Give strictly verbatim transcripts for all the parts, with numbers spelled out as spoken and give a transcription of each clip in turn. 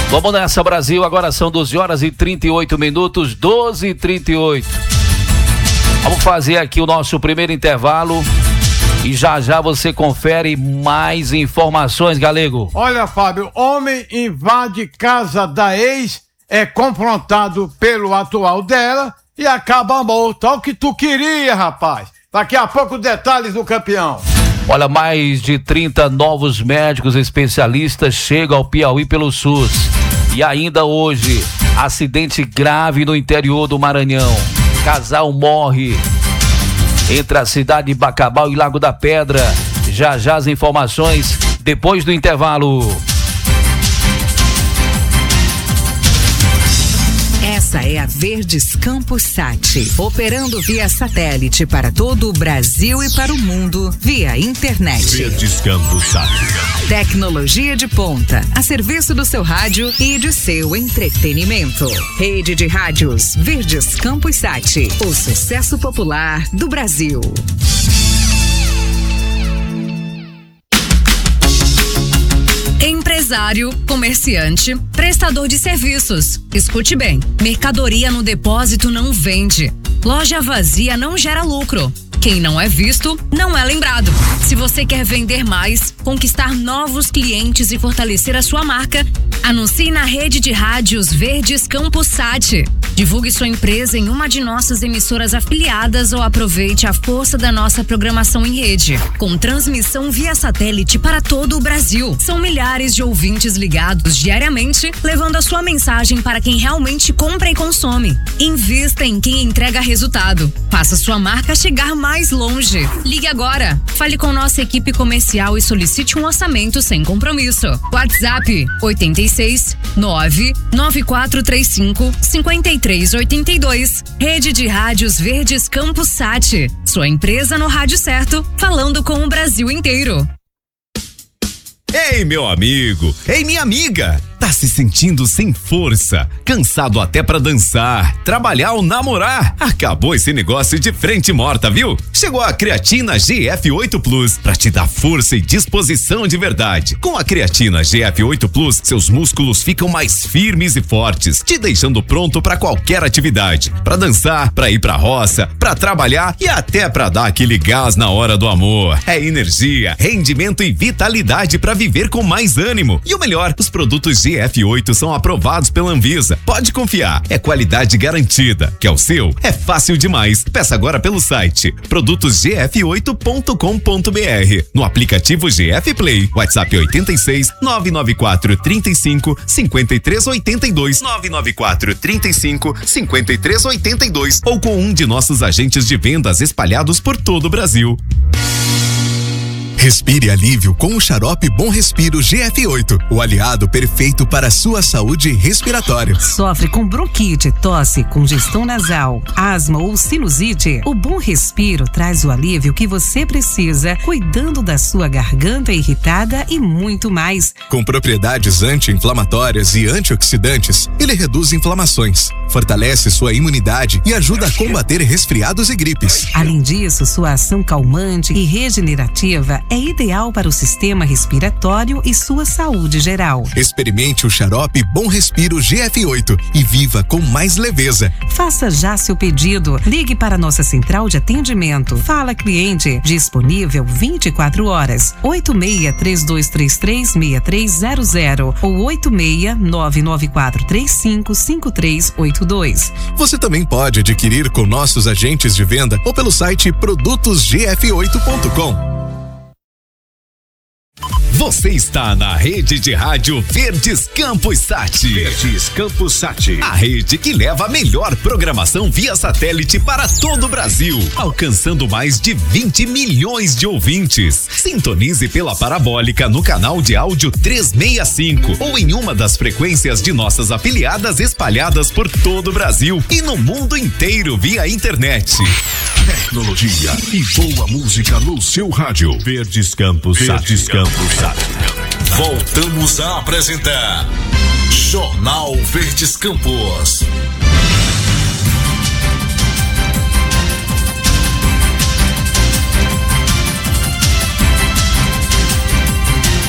Vamos nessa, Brasil. Agora são doze horas e trinta e oito minutos, doze e trinta e oito. Vamos fazer aqui o nosso primeiro intervalo e já já você confere mais informações, Galego. Olha, Fábio, homem invade casa da ex, é confrontado pelo atual dela e acaba morto. Olha o que tu queria, rapaz. Daqui a pouco detalhes do campeão. Olha, mais de trinta novos médicos especialistas chegam ao Piauí pelo SUS. E ainda hoje, acidente grave no interior do Maranhão. Casal morre entre a cidade de Bacabal e Lago da Pedra. Já já as informações depois do intervalo. Essa é a Verdes Campos Sat, operando via satélite para todo o Brasil e para o mundo via internet. Verdes Campos Sat. Tecnologia de ponta, a serviço do seu rádio e de seu entretenimento. Rede de rádios Verdes Campos Sat, o sucesso popular do Brasil. Empresário, comerciante, prestador de serviços. Escute bem, mercadoria no depósito não vende. Loja vazia não gera lucro. Quem não é visto, não é lembrado. Se você quer vender mais, conquistar novos clientes e fortalecer a sua marca, anuncie na rede de rádios Verdes Campos Sat. Divulgue sua empresa em uma de nossas emissoras afiliadas ou aproveite a força da nossa programação em rede, com transmissão via satélite para todo o Brasil. São milhares de ouvintes ligados diariamente, levando a sua mensagem para quem realmente compra e consome. Invista em quem entrega resultado. Faça sua marca chegar mais longe. Ligue agora. Fale com nossa equipe comercial e solicite um orçamento sem compromisso. WhatsApp oito seis nove nove quatro três cinco cinco três oito dois. Rede de Rádios Verdes Campos Sat. Sua empresa no rádio certo, falando com o Brasil inteiro. Ei, meu amigo! Ei, minha amiga! Tá se sentindo sem força, cansado até pra dançar, trabalhar ou namorar? Acabou esse negócio de frente morta, viu? Chegou a Creatina G F oito Plus pra te dar força e disposição de verdade. Com a Creatina G F oito Plus, seus músculos ficam mais firmes e fortes, te deixando pronto pra qualquer atividade. Pra dançar, pra ir pra roça, pra trabalhar e até pra dar aquele gás na hora do amor. É energia, rendimento e vitalidade pra viver com mais ânimo. E o melhor, os produtos G F oito são aprovados pela Anvisa. Pode confiar, é qualidade garantida. Quer o seu? É fácil demais. Peça agora pelo site produtos g f oito ponto com ponto b r, no aplicativo G F Play, WhatsApp oito seis nove nove quatro três cinco cinco três oito dois, nove nove quatro três cinco cinco três oito dois ou com um de nossos agentes de vendas espalhados por todo o Brasil. Respire alívio com o xarope Bom Respiro G F oito, o aliado perfeito para a sua saúde respiratória. Sofre com bronquite, tosse, congestão nasal, asma ou sinusite? O Bom Respiro traz o alívio que você precisa, cuidando da sua garganta irritada e muito mais. Com propriedades anti-inflamatórias e antioxidantes, ele reduz inflamações, fortalece sua imunidade e ajuda a combater resfriados e gripes. Além disso, sua ação calmante e regenerativa é ideal para o sistema respiratório e sua saúde geral. Experimente o xarope Bom Respiro G F oito e viva com mais leveza. Faça já seu pedido. Ligue para nossa central de atendimento. Fala Cliente, disponível vinte e quatro horas. oito seis três dois três três seis três zero zero ou oito seis nove nove quatro três cinco cinco três oito dois. Você também pode adquirir com nossos agentes de venda ou pelo site produtos g f oito ponto com. Você está na rede de rádio Verdes Campos Sat. Verdes Campos Sat. A rede que leva a melhor programação via satélite para todo o Brasil, alcançando mais de vinte milhões de ouvintes. Sintonize pela parabólica no canal de áudio trezentos e sessenta e cinco ou em uma das frequências de nossas afiliadas espalhadas por todo o Brasil e no mundo inteiro via internet. Tecnologia e boa música no seu rádio. Verdes Campos Sat. Verdes Campos Sat. Voltamos a apresentar Jornal Verdes Campos.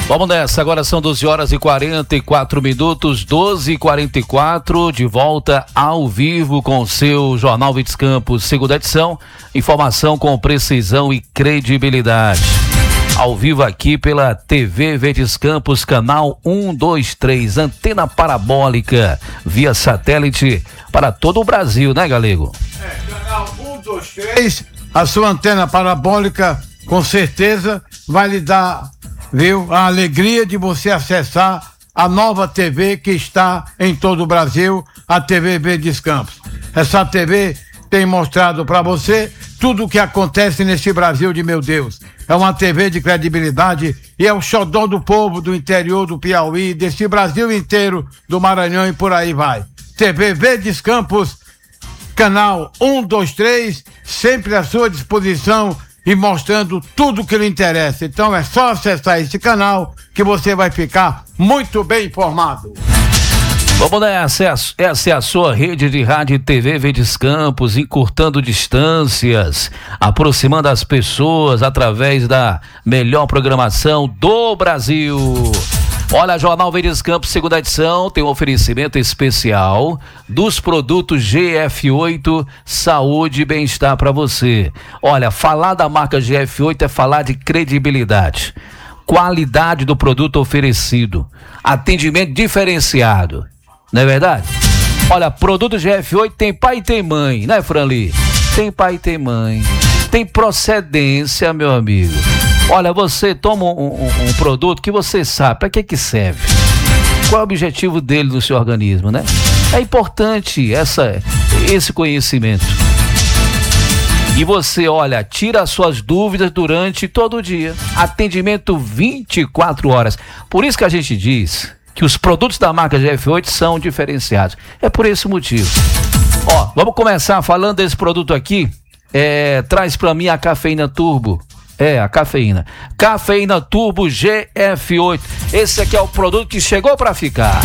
Vamos nessa, agora são doze horas e quarenta e quatro minutos, doze e quarenta e quatro, de volta ao vivo com o seu Jornal Verdes Campos, segunda edição, informação com precisão e credibilidade. Ao vivo aqui pela T V Verdes Campos, canal um, dois, três, antena parabólica, via satélite para todo o Brasil, né, Galego? É, canal um, dois, três, a sua antena parabólica, com certeza, vai lhe dar, viu, a alegria de você acessar a nova T V que está em todo o Brasil, a T V Verdes Campos. Essa T V tem mostrado para você tudo o que acontece nesse Brasil de meu Deus. É uma T V de credibilidade e é o xodó do povo do interior do Piauí, desse Brasil inteiro, do Maranhão e por aí vai. T V Verdes Campos, canal um, dois, três, sempre à sua disposição e mostrando tudo que lhe interessa. Então é só acessar esse canal que você vai ficar muito bem informado. Vamos nessa, essa é a sua rede de rádio e T V Verdes Campos, encurtando distâncias, aproximando as pessoas através da melhor programação do Brasil. Olha, Jornal Verdes Campos, segunda edição, tem um oferecimento especial dos produtos G F oito, saúde e bem-estar para você. Olha, falar da marca G F oito é falar de credibilidade, qualidade do produto oferecido, atendimento diferenciado. Não é verdade? Olha, produto G F oito tem pai e tem mãe, né, Franli? Tem pai e tem mãe. Tem procedência, meu amigo. Olha, você toma um, um, um produto que você sabe para que que serve. Qual é o objetivo dele no seu organismo, né? É importante essa, esse conhecimento. E você, olha, tira as suas dúvidas durante todo o dia. Atendimento vinte e quatro horas. Por isso que a gente diz que os produtos da marca G F oito são diferenciados. É por esse motivo. Ó, vamos começar falando desse produto aqui. É, traz pra mim a cafeína turbo. É, a cafeína. Cafeína turbo G F oito. Esse aqui é o produto que chegou pra ficar.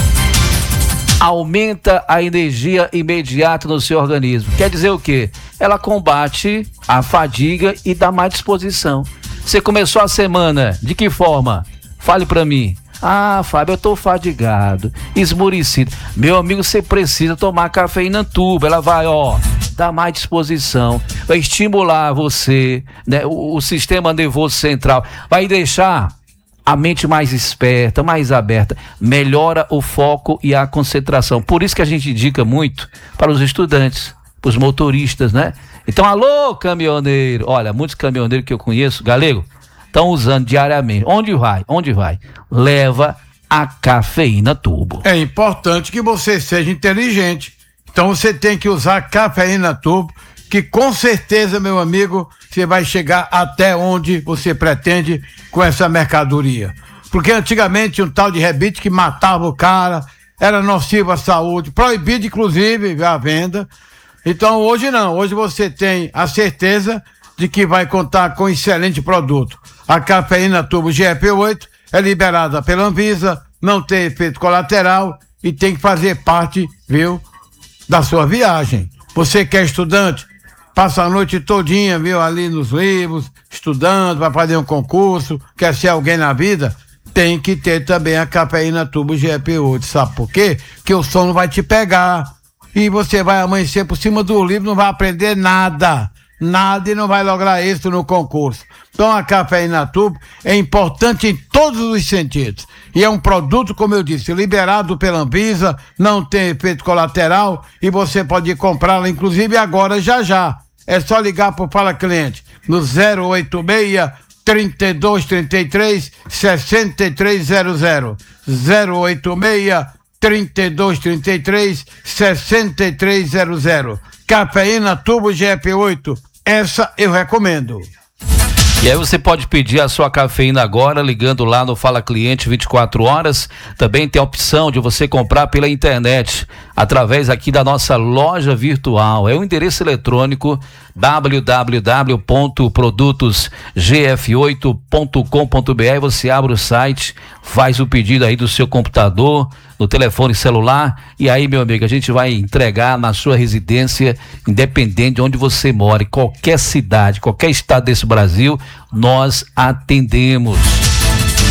Aumenta a energia imediata no seu organismo. Quer dizer o quê? Ela combate a fadiga e dá mais disposição. Você começou a semana de que forma? Fale pra mim. Ah, Fábio, eu tô fadigado, esmorecido. Meu amigo, você precisa tomar cafeína turbo. Ela vai, ó, dar mais disposição, vai estimular você, né, o, o sistema nervoso central, vai deixar a mente mais esperta, mais aberta, melhora o foco e a concentração. Por isso que a gente indica muito para os estudantes, para os motoristas, né? Então, alô, caminhoneiro. Olha, muitos caminhoneiros que eu conheço, Galego, estão usando diariamente. Onde vai? Onde vai? Leva a cafeína turbo. É importante que você seja inteligente. Então você tem que usar a cafeína turbo, que com certeza, meu amigo, você vai chegar até onde você pretende com essa mercadoria. Porque antigamente um tal de rebite que matava o cara, era nocivo à saúde, proibido inclusive a venda. Então hoje não, hoje você tem a certeza de que vai contar com excelente produto. A cafeína turbo G F oito é liberada pela Anvisa, não tem efeito colateral e tem que fazer parte, viu, da sua viagem. Você que é estudante, passa a noite todinha, viu, ali nos livros, estudando, vai fazer um concurso, quer ser alguém na vida, tem que ter também a cafeína turbo G F oito. Sabe por quê? Que o sono vai te pegar e você vai amanhecer por cima do livro, não vai aprender nada. Nada e não vai lograr êxito no concurso. Então a cafeína turbo é importante em todos os sentidos. E é um produto, como eu disse, liberado pela Anvisa, não tem efeito colateral e você pode comprá-la, inclusive agora, já já. É só ligar para o Fala Cliente no zero oito seis, trinta e dois, trinta e três, sessenta e três zero zero. zero oito seis, trinta e dois, trinta e três, sessenta e três zero zero. Cafeína turbo G F oito. Essa eu recomendo. E aí você pode pedir a sua cafeína agora, ligando lá no Fala Cliente vinte e quatro horas. Também tem a opção de você comprar pela internet, através aqui da nossa loja virtual. É o endereço eletrônico w w w ponto produtos g f oito ponto com ponto b r. Você abre o site, faz o pedido aí do seu computador, no telefone celular, e aí, meu amigo, a gente vai entregar na sua residência, independente de onde você mora, em qualquer cidade, qualquer estado desse Brasil, nós atendemos.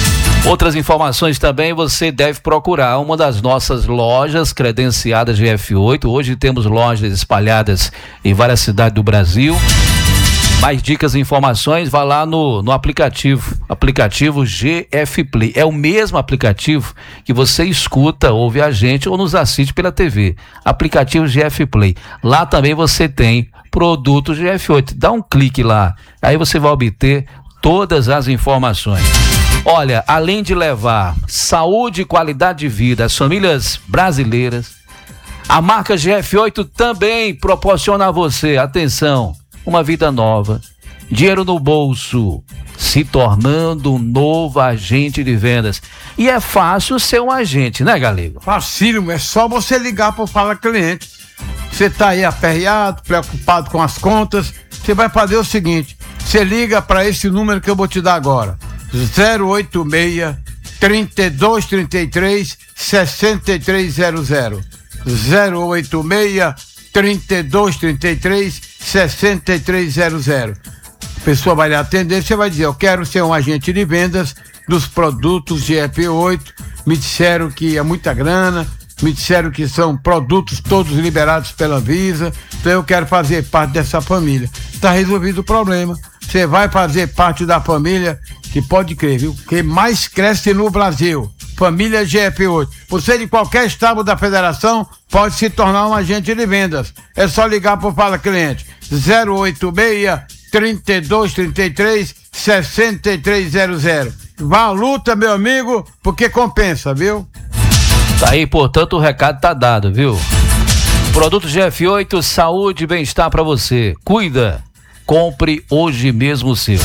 Outras informações também, você deve procurar uma das nossas lojas credenciadas G F oito. Hoje temos lojas espalhadas em várias cidades do Brasil. Mais dicas e informações, vá lá no, no aplicativo, aplicativo G F Play. É o mesmo aplicativo que você escuta, ouve a gente ou nos assiste pela T V. Aplicativo G F Play. Lá também você tem produtos G F oito. Dá um clique lá, aí você vai obter todas as informações. Olha, além de levar saúde e qualidade de vida às famílias brasileiras, a marca G F oito também proporciona a você, atenção, uma vida nova, dinheiro no bolso, se tornando um novo agente de vendas. E é fácil ser um agente, né, Galego? Facílimo, é só você ligar para o Fala Cliente. Você está aí aperreado, preocupado com as contas, você vai fazer o seguinte, você liga para esse número que eu vou te dar agora. zero oito seis, trinta e dois, trinta e três, sessenta e três zero zero. zero oito seis, trinta e dois, trinta e três, sessenta e três zero zero. A pessoa vai lhe atender, você vai dizer, eu quero ser um agente de vendas dos produtos G F oito. Me disseram que é muita grana, me disseram que são produtos todos liberados pela Anvisa, então eu quero fazer parte dessa família. Está resolvido o problema. Você vai fazer parte da família que pode crer, viu? Que mais cresce no Brasil. Família G F oito. Você de qualquer estado da federação pode se tornar um agente de vendas. É só ligar para o Fala Cliente. zero oito seis, trinta e dois, trinta e três, sessenta e três zero zero. Vá à luta, meu amigo, porque compensa, viu? Tá aí, portanto, o recado tá dado, viu? Produto G F oito, saúde e bem-estar para você. Cuida. Compre hoje mesmo o seu.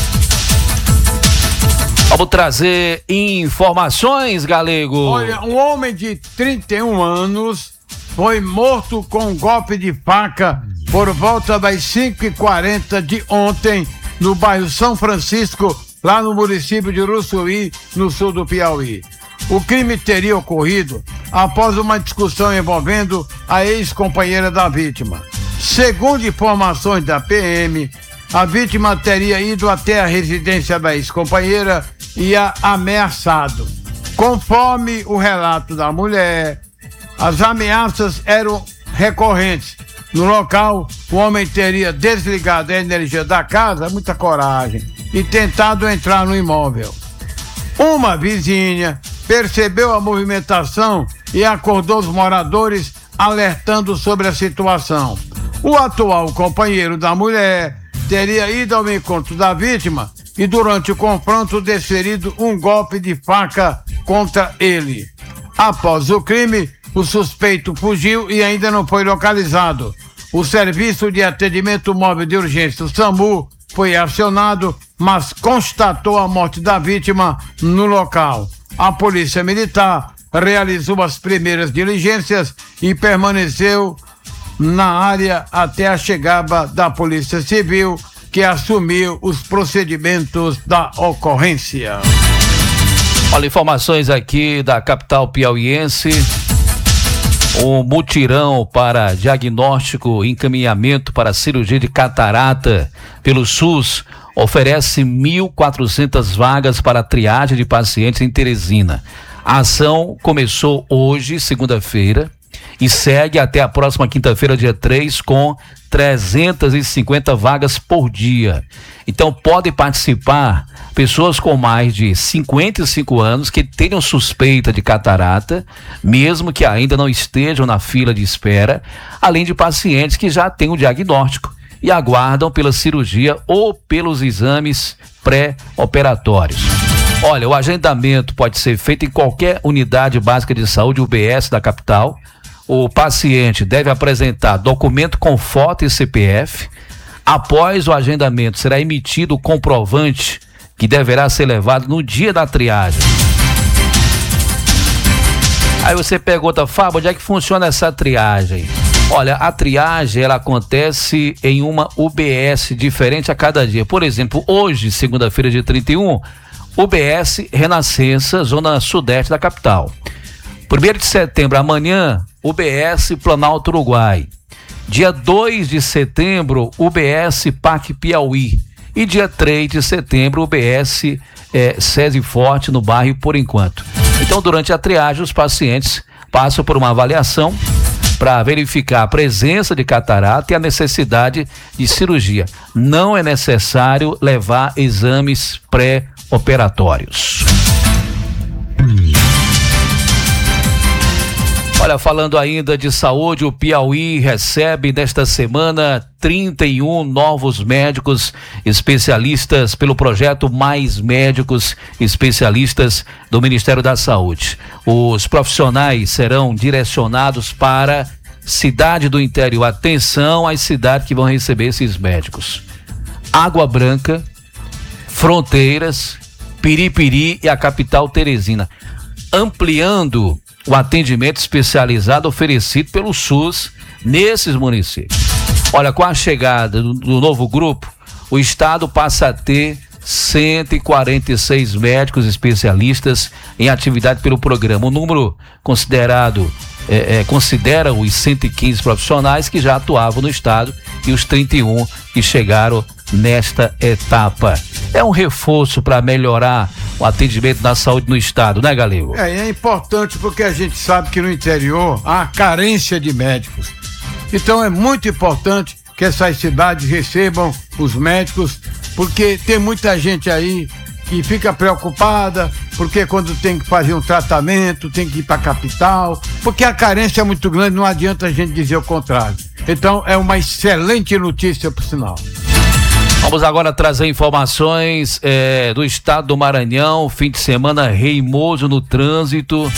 Vamos trazer informações, Galego. Olha, um homem de trinta e um anos foi morto com um golpe de faca por volta das cinco e quarenta de ontem no bairro São Francisco, lá no município de Uruçuí, no sul do Piauí. O crime teria ocorrido após uma discussão envolvendo a ex-companheira da vítima. Segundo informações da P M, a vítima teria ido até a residência da ex-companheira e a ameaçado. Conforme o relato da mulher, as ameaças eram recorrentes. No local, o homem teria desligado a energia da casa, muita coragem, e tentado entrar no imóvel. Uma vizinha percebeu a movimentação e acordou os moradores, alertando sobre a situação. O atual companheiro da mulher teria ido ao encontro da vítima e durante o confronto desferido um golpe de faca contra ele. Após o crime, o suspeito fugiu e ainda não foi localizado. O Serviço de Atendimento Móvel de Urgência, o SAMU, foi acionado, mas constatou a morte da vítima no local. A Polícia Militar realizou as primeiras diligências e permaneceu na área até a chegada da Polícia Civil, que assumiu os procedimentos da ocorrência. Olha, informações aqui da capital piauiense. O mutirão para diagnóstico e encaminhamento para cirurgia de catarata pelo SUS oferece mil e quatrocentas vagas para triagem de pacientes em Teresina. A ação começou hoje, segunda-feira, e segue até a próxima quinta-feira, dia três, com trezentas e cinquenta vagas por dia. Então podem participar pessoas com mais de cinquenta e cinco anos que tenham suspeita de catarata, mesmo que ainda não estejam na fila de espera, além de pacientes que já têm o diagnóstico e aguardam pela cirurgia ou pelos exames pré-operatórios. Olha, o agendamento pode ser feito em qualquer unidade básica de saúde U B S da capital. O paciente deve apresentar documento com foto e C P F. Após o agendamento, será emitido o comprovante que deverá ser levado no dia da triagem. Aí você pergunta, Fábio, onde é que funciona essa triagem? Olha, a triagem, ela acontece em uma U B S diferente a cada dia. Por exemplo, hoje, segunda-feira, dia trinta e um, U B S Renascença, zona sudeste da capital. primeiro de setembro, amanhã, U B S Planalto Uruguai. Dia dois de setembro, U B S Parque Piauí. E dia três de setembro, U B S é, SESI Forte no bairro por enquanto. Então, durante a triagem, os pacientes passam por uma avaliação para verificar a presença de catarata e a necessidade de cirurgia. Não é necessário levar exames pré-operatórios. Olha, falando ainda de saúde, o Piauí recebe nesta semana trinta e um novos médicos especialistas pelo projeto Mais Médicos Especialistas do Ministério da Saúde. Os profissionais serão direcionados para cidade do interior. Atenção às cidades que vão receber esses médicos: Água Branca, Fronteiras, Piripiri e a capital Teresina, ampliando o atendimento especializado oferecido pelo SUS nesses municípios. Olha, com a chegada do, do novo grupo, o estado passa a ter cento e quarenta e seis médicos especialistas em atividade pelo programa. O número considerado é, é, considera os cento e quinze profissionais que já atuavam no estado e os trinta e um que chegaram nesta etapa. É um reforço para melhorar o atendimento da saúde no estado, né, Galego? É, é importante porque a gente sabe que no interior há carência de médicos. Então é muito importante que essas cidades recebam os médicos, porque tem muita gente aí que fica preocupada, porque quando tem que fazer um tratamento, tem que ir para a capital, porque a carência é muito grande, não adianta a gente dizer o contrário. Então é uma excelente notícia, por sinal. Vamos agora trazer informações é, do estado do Maranhão. Fim de semana reimoso no trânsito.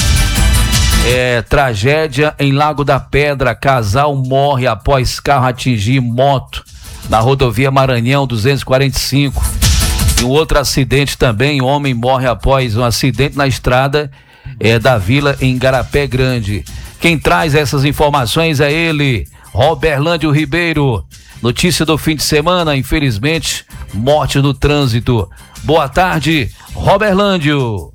É, tragédia em Lago da Pedra. Casal morre após carro atingir moto na rodovia Maranhão duzentos e quarenta e cinco. E um outro acidente também. Homem morre após um acidente na estrada é, da Vila em Igarapé Grande. Quem traz essas informações é ele, Roberlândio Ribeiro. Notícia do fim de semana, infelizmente, morte no trânsito. Boa tarde, Roberlândio.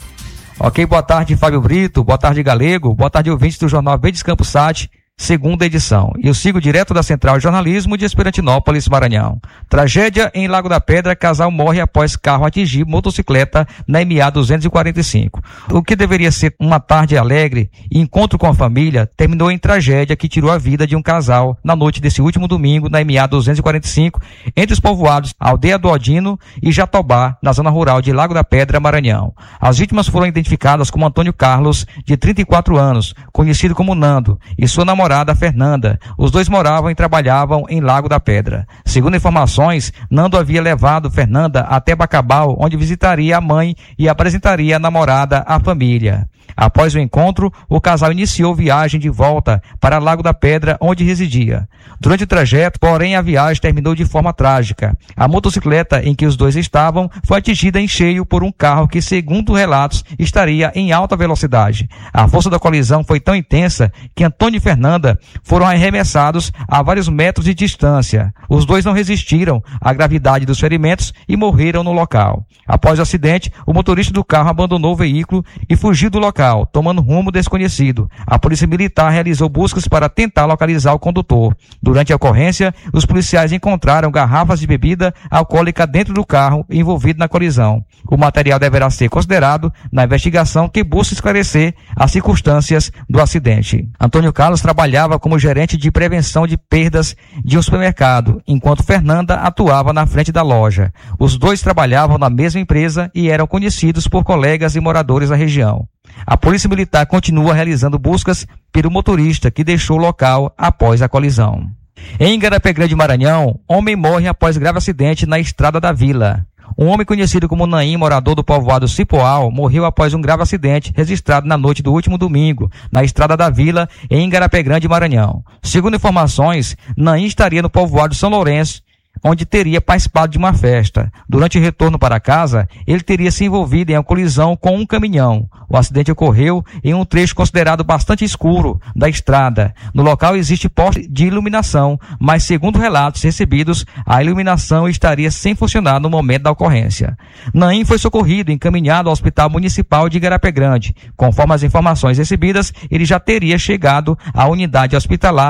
Ok, boa tarde, Fábio Brito, boa tarde, Galego, boa tarde, ouvintes do Jornal Verdes Campos Sat, segunda edição. Eu sigo direto da Central de Jornalismo de Esperantinópolis, Maranhão. Tragédia em Lago da Pedra, casal morre após carro atingir motocicleta na M A duzentos e quarenta e cinco. O que deveria ser uma tarde alegre e encontro com a família terminou em tragédia que tirou a vida de um casal na noite desse último domingo na M A duzentos e quarenta e cinco, entre os povoados Aldeia do Odino e Jatobá, na zona rural de Lago da Pedra, Maranhão. As vítimas foram identificadas como Antônio Carlos, de trinta e quatro anos, conhecido como Nando, e sua namorada Fernanda. Os dois moravam e trabalhavam em Lago da Pedra. Segundo informações, Nando havia levado Fernanda até Bacabal, onde visitaria a mãe e apresentaria a namorada à família. Após o encontro, o casal iniciou viagem de volta para Lago da Pedra, onde residia. Durante o trajeto, porém, a viagem terminou de forma trágica. A motocicleta em que os dois estavam foi atingida em cheio por um carro que, segundo relatos, estaria em alta velocidade. A força da colisão foi tão intensa que Antônio e Fernanda foram arremessados a vários metros de distância. Os dois não resistiram à gravidade dos ferimentos e morreram no local. Após o acidente, o motorista do carro abandonou o veículo e fugiu do local, tomando rumo desconhecido. A polícia militar realizou buscas para tentar localizar o condutor. Durante a ocorrência, os policiais encontraram garrafas de bebida alcoólica dentro do carro envolvido na colisão. O material deverá ser considerado na investigação que busca esclarecer as circunstâncias do acidente. Antônio Carlos trabalhava como gerente de prevenção de perdas de um supermercado, enquanto Fernanda atuava na frente da loja. Os dois trabalhavam na mesma empresa e eram conhecidos por colegas e moradores da região. A Polícia Militar continua realizando buscas pelo motorista que deixou o local após a colisão. Em Igarapé Grande, Maranhão, homem morre após grave acidente na Estrada da Vila. Um homem conhecido como Naim, morador do povoado Cipoal, morreu após um grave acidente registrado na noite do último domingo, na Estrada da Vila, em Igarapé Grande, Maranhão. Segundo informações, Naim estaria no povoado São Lourenço, onde teria participado de uma festa. Durante o retorno para casa, ele teria se envolvido em uma colisão com um caminhão. O acidente ocorreu em um trecho considerado bastante escuro da estrada. No local existe poste de iluminação, mas segundo relatos recebidos, a iluminação estaria sem funcionar no momento da ocorrência. Naim foi socorrido e encaminhado ao Hospital Municipal de Igarapé Grande. Conforme as informações recebidas, ele já teria chegado à unidade hospitalar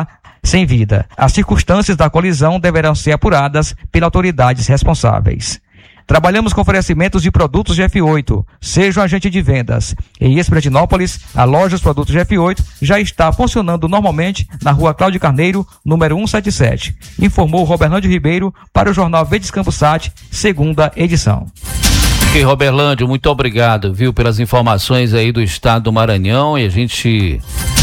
sem vida. As circunstâncias da colisão deverão ser apuradas pelas autoridades responsáveis. Trabalhamos com oferecimentos de produtos G F oito. Seja um agente de vendas. Em Esperantinópolis, a loja dos produtos G F oito já está funcionando normalmente na rua Cláudio Carneiro, número cento e setenta e sete. Informou Roberlândio Ribeiro para o Jornal Verdes Campos Sat, segunda edição. Ok, Roberlândio, muito obrigado, viu, pelas informações aí do estado do Maranhão, e a gente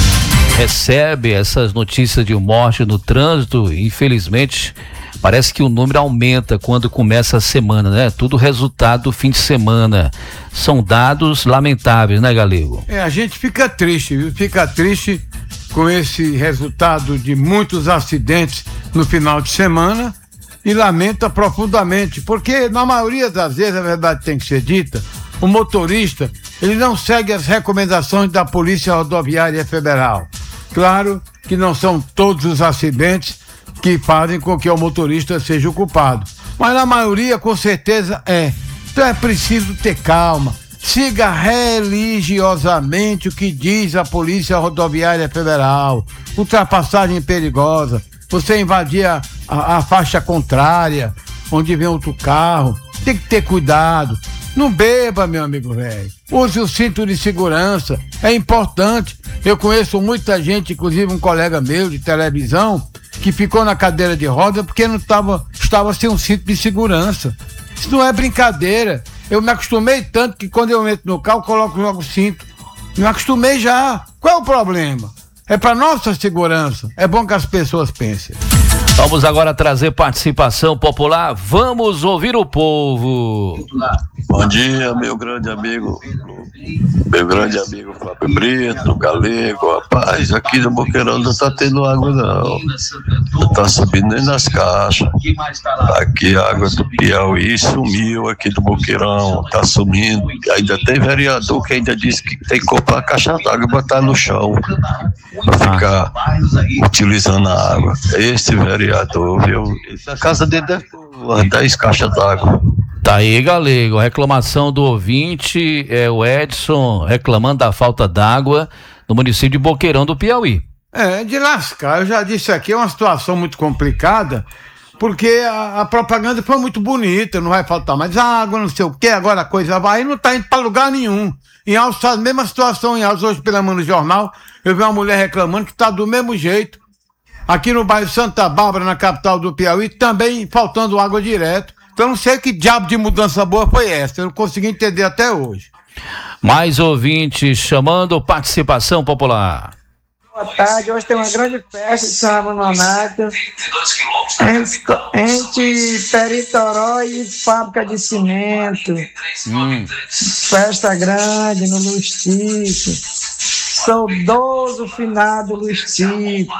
recebe essas notícias de morte no trânsito, infelizmente. Parece que o número aumenta quando começa a semana, né? Tudo resultado do fim de semana. São dados lamentáveis, né, Galego? É, a gente fica triste, viu? Fica triste com esse resultado de muitos acidentes no final de semana e lamenta profundamente, porque na maioria das vezes, a verdade tem que ser dita, o motorista, ele não segue as recomendações da Polícia Rodoviária Federal. Claro que não são todos os acidentes que fazem com que o motorista seja o culpado, mas na maioria com certeza é. Então é preciso ter calma, siga religiosamente o que diz a Polícia Rodoviária Federal. Ultrapassagem perigosa, você invadir a, a, a faixa contrária, onde vem outro carro, tem que ter cuidado. Não beba, meu amigo velho. Use o cinto de segurança, é importante. Eu conheço muita gente, inclusive um colega meu de televisão, que ficou na cadeira de roda porque não tava, estava sem um cinto de segurança. Isso não é brincadeira. Eu me acostumei tanto que quando eu entro no carro, eu coloco logo o cinto. Me acostumei já. Qual é o problema? É para nossa segurança. É bom que as pessoas pensem. Vamos agora trazer participação popular. Vamos ouvir o povo. Bom dia, meu grande amigo, meu grande amigo Fábio Brito, Galego. Rapaz, aqui no Boqueirão não tá tendo água não, não tá subindo nem nas caixas. Aqui a água do Piauí sumiu aqui do Boqueirão, tá sumindo. Ainda tem vereador que ainda disse que tem que comprar a caixa d'água e botar no chão pra ficar utilizando a água. Esse vereador, viu? Na casa dele deve ter umas dez caixas d'água. Tá aí, Galego, a reclamação do ouvinte é o Edson reclamando da falta d'água no município de Boqueirão do Piauí. É, de lascar, eu já disse aqui, é uma situação muito complicada, porque a, a propaganda foi muito bonita, não vai faltar mais água, não sei o que, agora a coisa vai e não tá indo pra lugar nenhum. Em Altos, a mesma situação em Altos, hoje pela manhã no jornal, eu vi uma mulher reclamando que tá do mesmo jeito. Aqui no bairro Santa Bárbara, na capital do Piauí, também faltando água direto. Então não sei que diabo de mudança boa foi essa, eu não consegui entender até hoje. Mais ouvintes chamando, participação popular. Boa tarde, hoje tem uma grande festa de São Ramon Nonato, entre Peritoró e fábrica de cimento. Hum. Festa grande no Luiz Tito. Saudoso finado Luiz Tito.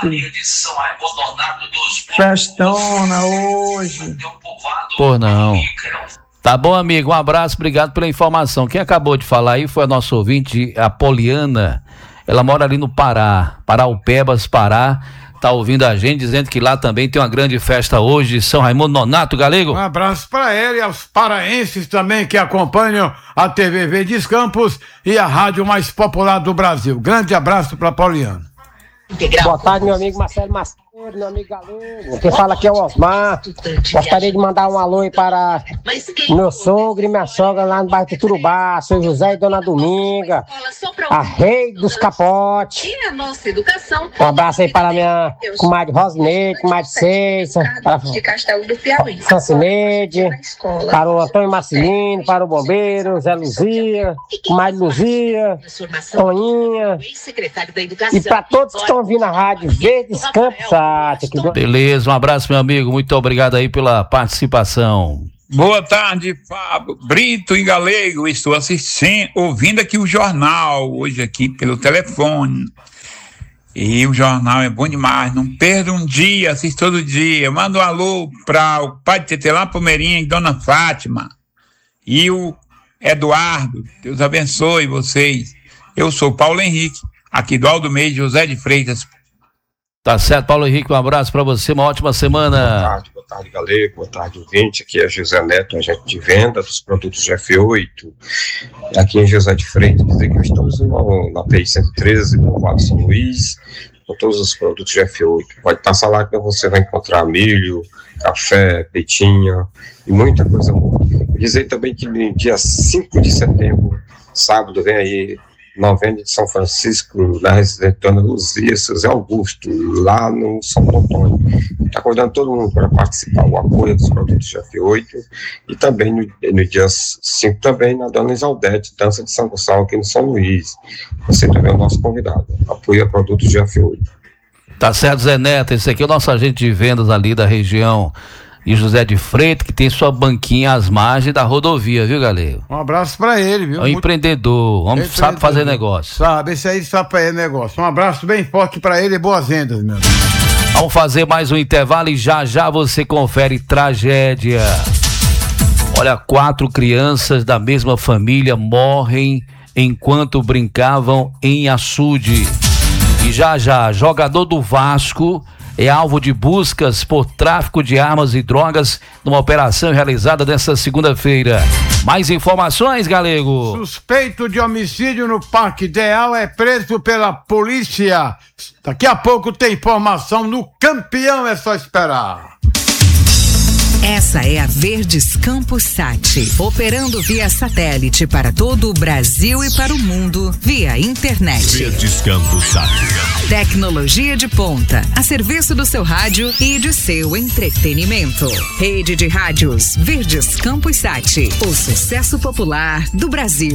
Festona hoje. Pô, não. Tá bom, amigo, um abraço, obrigado pela informação. Quem acabou de falar aí foi a nossa ouvinte, a Poliana. Ela mora ali no Pará, Paraupebas, Pará. Tá ouvindo a gente, dizendo que lá também tem uma grande festa hoje, São Raimundo Nonato, Galego. Um abraço para ela e aos paraenses também que acompanham a T V Verdes Campos e a rádio mais popular do Brasil. Grande abraço para Poliana. Boa tarde, meu amigo Marcelo Macedo, meu amigo Galego. Quem fala aqui é o Osmar. Gostaria de mandar um alô aí para meu sogro e minha sogra lá no bairro do Turubá, seu José e Dona Dominga, a rei dos capotes. Um abraço aí para minha comadre Rosineide, comadre Ceiça, para Francineide, para o Antônio Marcelino, para o bombeiro, Zé Luzia, comadre Luzia, Toninha, e para todos que estão ouvindo a rádio Verdes Campos Sat. Beleza, um abraço, meu amigo, muito obrigado aí pela participação. Boa tarde, Fábio Brito e Galego. Estou assistindo, ouvindo aqui o jornal, hoje aqui pelo telefone. E o jornal é bom demais, não perda um dia, assisto todo dia. Manda um alô para o pai de Tetê lá, Palmeirinha e Dona Fátima. E o Eduardo, Deus abençoe vocês. Eu sou Paulo Henrique, aqui do Aldo Meio, José de Freitas. Tá certo, Paulo Henrique, um abraço pra você, uma ótima semana. Boa tarde, boa tarde, Galego, boa tarde, ouvinte. Aqui é José Neto, agente de venda dos produtos G F oito, aqui em José de Freitas. Dizer que estamos na P I cento e treze, povoado São Luís, com todos os produtos G F oito. Pode passar lá que você vai encontrar milho, café, peitinho e muita coisa boa. Dizer também que no dia cinco de setembro, sábado, vem aí novena de São Francisco, na residência Dona Luzia, José Augusto, lá no São Antônio. Está convidando todo mundo para participar, o apoio dos produtos G F oito, e também no, no dia cinco também na Dona Isaldete, Dança de São Gonçalo, aqui no São Luís. Você também é o nosso convidado. Apoio a produtos G F oito. Tá certo, Zé Neto, esse aqui é o nosso agente de vendas ali da região e José de Freitas, que tem sua banquinha às margens da rodovia, viu, Galego? Um abraço pra ele, viu? É um Muito... empreendedor, homem que sabe fazer negócio. Sabe, esse aí sabe fazer negócio. Um abraço bem forte pra ele e boas vendas, meu. Vamos fazer mais um intervalo e já já você confere tragédia. Olha, quatro crianças da mesma família morrem enquanto brincavam em açude. E já já, jogador do Vasco é alvo de buscas por tráfico de armas e drogas numa operação realizada nesta segunda-feira. Mais informações, Galego? Suspeito de homicídio no Parque Ideal é preso pela polícia. Daqui a pouco tem informação no Campeão, é só esperar. Essa é a Verdes Campos Sat, operando via satélite para todo o Brasil e para o mundo via internet. Verdes Campos Sat. Tecnologia de ponta, a serviço do seu rádio e de seu entretenimento. Rede de rádios Verdes Campos Sat, o sucesso popular do Brasil.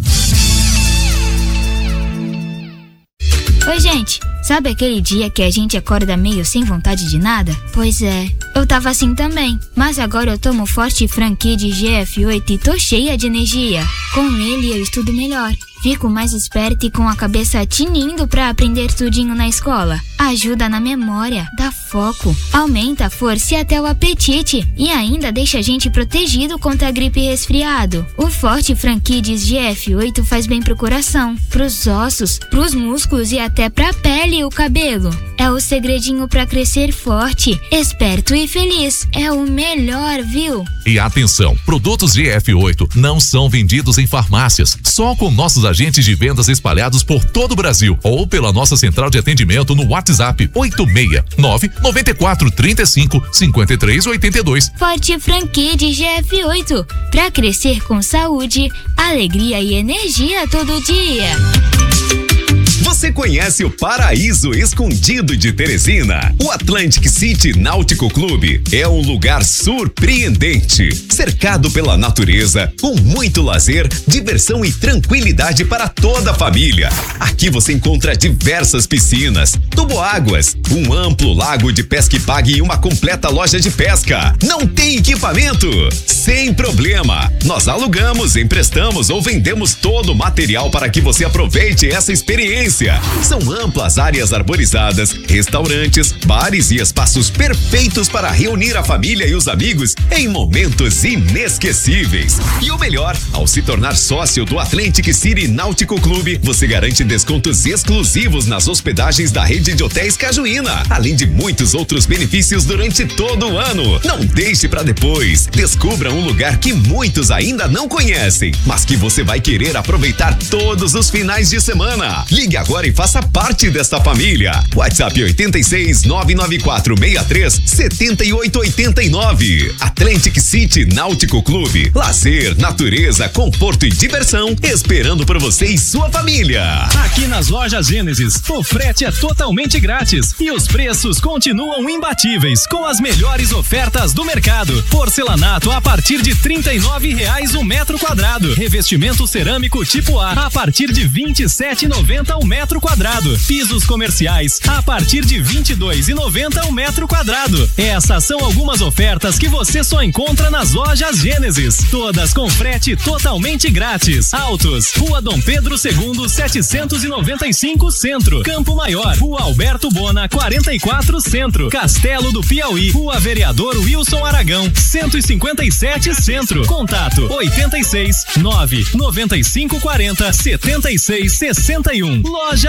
Oi, gente. Sabe aquele dia que a gente acorda meio sem vontade de nada? Pois é, eu tava assim também. Mas agora eu tomo Forte Franqui de G F oito e tô cheia de energia. Com ele eu estudo melhor. Fico mais esperta e com a cabeça tinindo pra aprender tudinho na escola. Ajuda na memória, dá foco, aumenta a força e até o apetite. E ainda deixa a gente protegido contra a gripe e resfriado. O Forte Franquides G F oito faz bem pro coração, pros ossos, pros músculos e até pra pele e o cabelo. É o segredinho pra crescer forte, esperto e feliz. É o melhor, viu? E atenção, produtos G F oito não são vendidos em farmácias, só com nossos agentes de vendas espalhados por todo o Brasil ou pela nossa central de atendimento no WhatsApp oito seis nove nove quatro três cinco cinco três oito dois. Forte Franquia de G F oito, pra crescer com saúde, alegria e energia todo dia. Você conhece o Paraíso Escondido de Teresina? O Atlantic City Náutico Clube é um lugar surpreendente, cercado pela natureza, com muito lazer, diversão e tranquilidade para toda a família. Aqui você encontra diversas piscinas, toboáguas, um amplo lago de pesca e pague e uma completa loja de pesca. Não tem equipamento? Sem problema. Nós alugamos, emprestamos ou vendemos todo o material para que você aproveite essa experiência. São amplas áreas arborizadas, restaurantes, bares e espaços perfeitos para reunir a família e os amigos em momentos inesquecíveis. E o melhor, ao se tornar sócio do Atlantic City Náutico Clube, você garante descontos exclusivos nas hospedagens da rede de hotéis Cajuína, além de muitos outros benefícios durante todo o ano. Não deixe para depois. Descubra um lugar que muitos ainda não conhecem, mas que você vai querer aproveitar todos os finais de semana. Ligue agora e faça parte desta família. WhatsApp oito seis nove nove quatro seis três sete oito oito nove. Atlantic City Náutico Clube. Lazer, natureza, conforto e diversão esperando por você e sua família. Aqui nas lojas Gênesis, o frete é totalmente grátis e os preços continuam imbatíveis com as melhores ofertas do mercado. Porcelanato a partir de trinta e nove reais o metro quadrado. Revestimento cerâmico tipo A a partir de vinte e sete reais e noventa centavos o metro quadrado. Pisos comerciais a partir de vinte e dois reais e noventa centavos o metro quadrado. Essas são algumas ofertas que você só encontra nas lojas Gênesis. Todas com frete totalmente grátis. Autos, Rua Dom Pedro segundo, setecentos e noventa e cinco Centro. Campo Maior, Rua Alberto Bona, quarenta e quatro Centro. Castelo do Piauí, Rua Vereador Wilson Aragão, cento e cinquenta e sete Centro. Contato oito seis nove nove cinco quatro zero sete seis seis um. Loja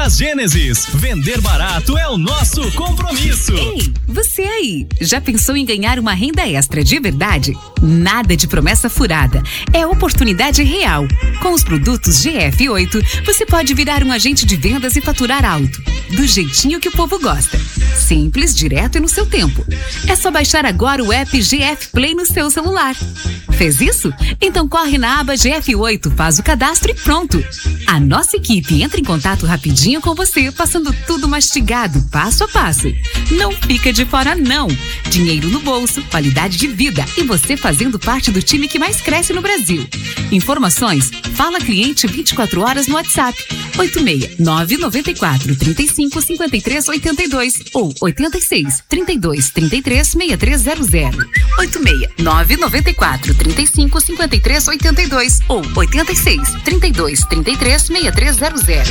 Lojas Gênesis. Vender barato é o nosso compromisso. Ei, você aí, já pensou em ganhar uma renda extra de verdade? Nada de promessa furada. É oportunidade real. Com os produtos G F oito, você pode virar um agente de vendas e faturar alto. Do jeitinho que o povo gosta. Simples, direto e no seu tempo. É só baixar agora o app G F Play no seu celular. Fez isso? Então corre na aba G F oito, faz o cadastro e pronto. A nossa equipe entra em contato rapidinho com você, passando tudo mastigado, passo a passo. Não fica de fora não. Dinheiro no bolso, qualidade de vida e você fazendo parte do time que mais cresce no Brasil. Informações? Fala cliente vinte e quatro horas no WhatsApp. oito seis nove nove quatro, três cinco, cinco três oito dois ou oito seis, trinta e dois, trinta e três, sessenta e três zero zero. oito seis nove nove quatro, três cinco, cinco três oito dois ou oito seis, trinta e dois, trinta e três, sessenta e três zero zero.